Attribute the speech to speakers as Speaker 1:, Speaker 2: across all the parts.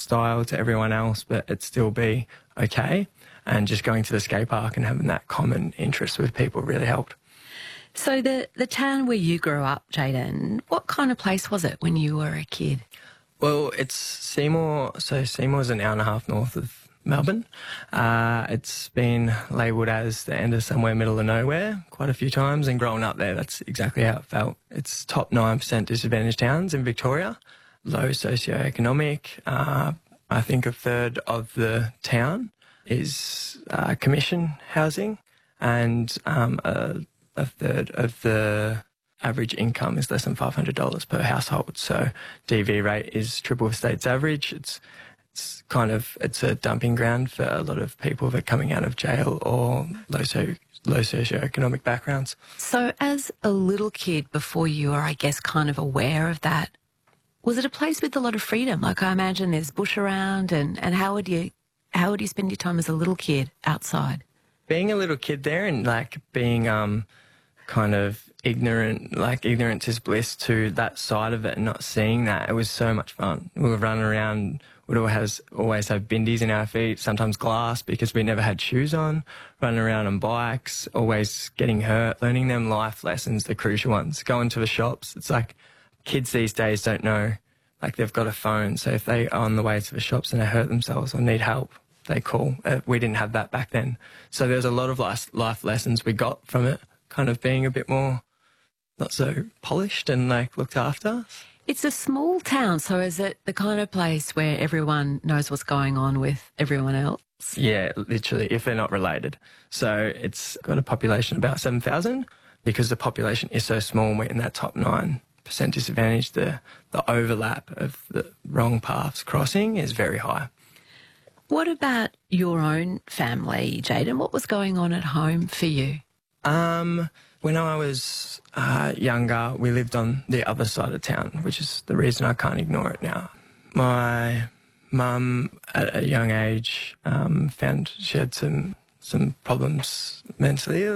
Speaker 1: style to everyone else, but it still be okay. And just going to the skate park and having that common interest with people really helped.
Speaker 2: So the town where you grew up, Jayden, what kind of place was it when you were a kid?
Speaker 1: Well, it's Seymour. So Seymour's an hour and a half north of Melbourne. It's been labelled as the end of somewhere, middle of nowhere quite a few times, and growing up there, that's exactly how it felt. It's top 9% disadvantaged towns in Victoria, low socioeconomic. I think a third of the town is commission housing, and a third of the average income is less than $500 per household. So DV rate is triple the state's average. It's a dumping ground for a lot of people that are coming out of jail or low socioeconomic backgrounds.
Speaker 2: So as a little kid, before you were, I guess, kind of aware of that, was it a place with a lot of freedom? Like, I imagine there's bush around, and how would you spend your time as a little kid outside?
Speaker 1: Being a little kid there and like being kind of ignorant, like ignorance is bliss to that side of it and not seeing that, it was so much fun. We would run around, we'd always have bindies in our feet, sometimes glass because we never had shoes on, running around on bikes, always getting hurt, learning them life lessons, the crucial ones, going to the shops. It's like kids these days don't know, like they've got a phone, so if they are on the way to the shops and they hurt themselves or need help, they call. We didn't have that back then. So there's a lot of life lessons we got from it, kind of being a bit more not so polished and like looked after.
Speaker 2: It's a small town, so is it the kind of place where everyone knows what's going on with everyone else?
Speaker 1: Yeah, literally, if they're not related. So it's got a population of about 7,000. Because the population is so small, we're in that top 9% disadvantage. The overlap of the wrong paths crossing is very high.
Speaker 2: What about your own family, Jayden? What was going on at home for you?
Speaker 1: When I was younger, we lived on the other side of town, which is the reason I can't ignore it now. My mum, at a young age, found she had some problems mentally,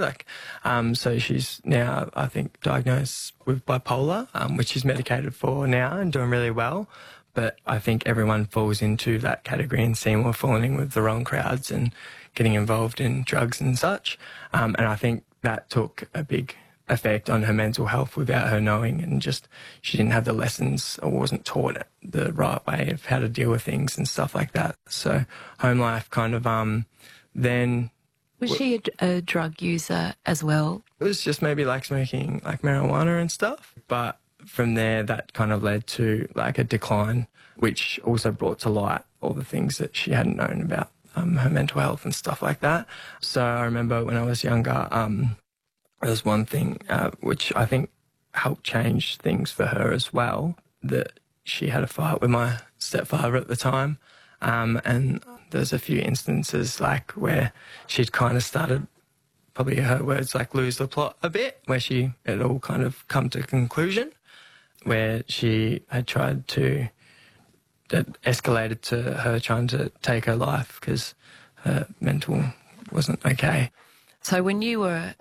Speaker 1: so she's now, I think, diagnosed with bipolar, which she's medicated for now and doing really well. But I think everyone falls into that category in Seymour, falling in with the wrong crowds and getting involved in drugs and such. And I think that took a big effect on her mental health without her knowing, and just she didn't have the lessons or wasn't taught the right way of how to deal with things and stuff like that. So home life kind of then...
Speaker 2: Was she a drug user as well?
Speaker 1: It was just maybe like smoking like marijuana and stuff. But from there, that kind of led to like a decline, which also brought to light all the things that she hadn't known about her mental health and stuff like that. So I remember when I was younger, there was one thing which I think helped change things for her as well, that she had a fight with my stepfather at the time. And there's a few instances like where she'd kind of started, probably her words, like lose the plot a bit, where it all kind of come to conclusion, where she had tried to, that escalated to her trying to take her life because her mental wasn't okay.
Speaker 2: So when you were,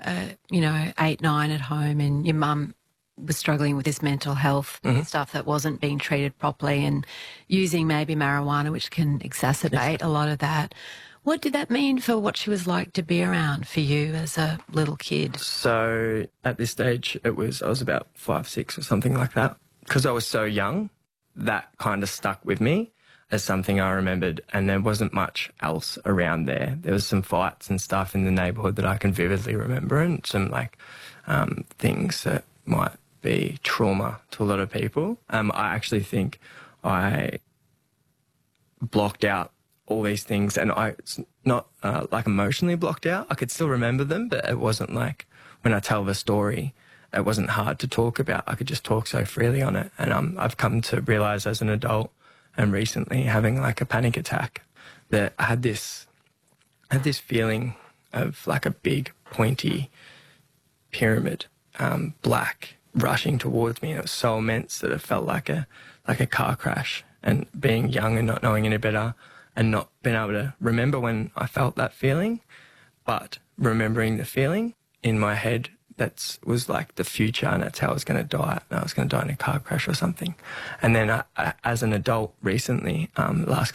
Speaker 2: 8, 9 at home and your mum was struggling with this mental health stuff that wasn't being treated properly and using maybe marijuana, which can exacerbate a lot of that, what did that mean for what she was like to be around for you as a little kid?
Speaker 1: So at this stage, I was about 5, 6 or something like that. Because I was so young, that kind of stuck with me as something I remembered, and there wasn't much else around there. There was some fights and stuff in the neighbourhood that I can vividly remember, and some things that might be trauma to a lot of people. I actually think I blocked out all these things, and it's not emotionally blocked out. I could still remember them, but it wasn't like when I tell the story, it wasn't hard to talk about. I could just talk so freely on it. And I've come to realise as an adult, and recently having like a panic attack, that I had this feeling of like a big pointy pyramid, black, rushing towards me. And it was so immense that it felt like a car crash. And being young and not knowing any better, and not being able to remember when I felt that feeling, but remembering the feeling in my head, that was like the future, and that's how I was going to die. I was going to die in a car crash or something. And then as an adult recently, last